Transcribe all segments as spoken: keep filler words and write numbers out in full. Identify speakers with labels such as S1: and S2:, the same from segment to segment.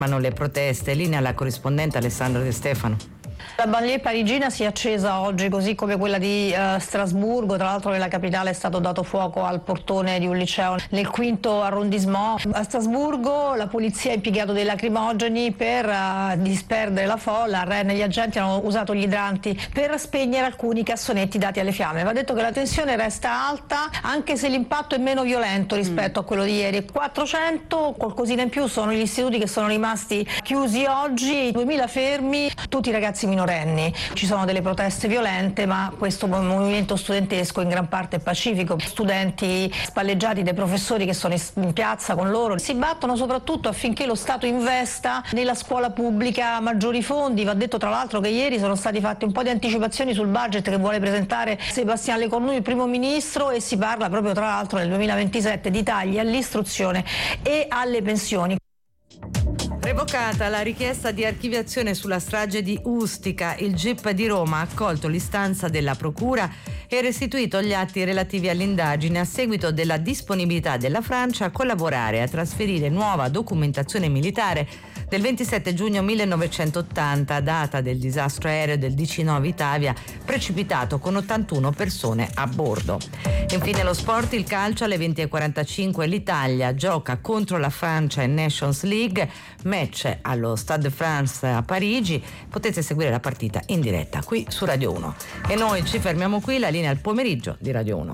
S1: Le proteste, linea alla corrispondente Alessandra De Stefano.
S2: La banlieue parigina si è accesa oggi, così come quella di uh, Strasburgo. Tra l'altro nella capitale è stato dato fuoco al portone di un liceo nel quinto arrondissement. A Strasburgo la polizia ha impiegato dei lacrimogeni per uh, disperdere la folla. Gli agenti hanno usato gli idranti per spegnere alcuni cassonetti dati alle fiamme. Va detto che la tensione resta alta, anche se l'impatto è meno violento rispetto mm. a quello di ieri. quattrocento, qualcosina in più, sono gli istituti che sono rimasti chiusi oggi, duemila fermi, tutti i ragazzi minorenni. Ci sono delle proteste violente, ma questo movimento studentesco in gran parte è pacifico. Studenti spalleggiati dai professori che sono in piazza con loro si battono soprattutto affinché lo Stato investa nella scuola pubblica maggiori fondi. Va detto tra l'altro che ieri sono stati fatti un po' di anticipazioni sul budget che vuole presentare Sébastien Lecornu, il primo ministro, e si parla proprio tra l'altro nel duemilaventisette di tagli all'istruzione e alle pensioni.
S1: Revocata la richiesta di archiviazione sulla strage di Ustica, il G I P di Roma ha accolto l'istanza della Procura e restituito gli atti relativi all'indagine a seguito della disponibilità della Francia a collaborare e a trasferire nuova documentazione militare del ventisette giugno millenovecentottanta, data del disastro aereo del D C nove Italia, precipitato con ottantuno persone a bordo. Infine lo sport, il calcio alle venti e quarantacinque, l'Italia gioca contro la Francia in Nations League, match allo Stade de France a Parigi. Potete seguire la partita in diretta qui su Radio uno. E noi ci fermiamo qui, la linea al pomeriggio di Radio uno.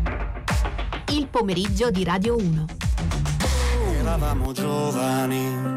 S3: Il pomeriggio di Radio uno.
S4: Eravamo giovani,